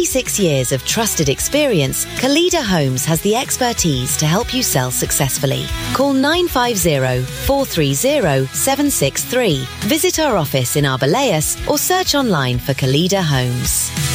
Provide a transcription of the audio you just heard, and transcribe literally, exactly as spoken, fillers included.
twenty-six years of trusted experience, Kalida Homes has the expertise to help you sell successfully. Call nine five zero, four three zero, seven six three. Visit our office in Arbeláez or search online for Kalida Homes.